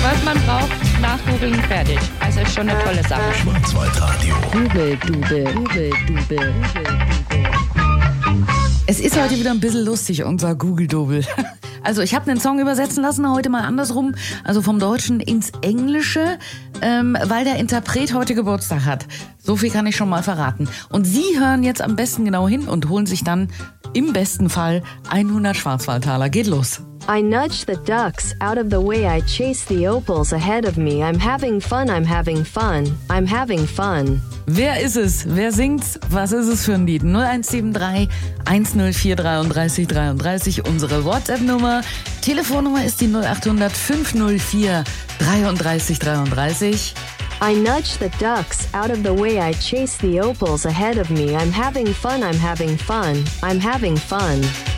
Was man braucht, nachgoogeln, fertig. Also ist schon eine tolle Sache. Schwarzwaldradio. Google-Dubel. Es ist heute wieder ein bisschen lustig, unser Google-Dubel. Also ich habe einen Song übersetzen lassen, heute mal andersrum, also vom Deutschen ins Englische, weil der Interpret heute Geburtstag hat. So viel kann ich schon mal verraten. Und Sie hören jetzt am besten genau hin und holen sich dann im besten Fall 100 Schwarzwaldtaler. Geht los. I nudge the ducks out of the way, I chase the opals ahead of me. I'm having fun, I'm having fun, I'm having fun. Wer ist es? Wer singt's? Was ist es für ein Lied? 0173 104 33 33, unsere WhatsApp-Nummer. Telefonnummer ist die 0800 504 33 33. I nudge the ducks out of the way, I chase the opals ahead of me. I'm having fun, I'm having fun, I'm having fun.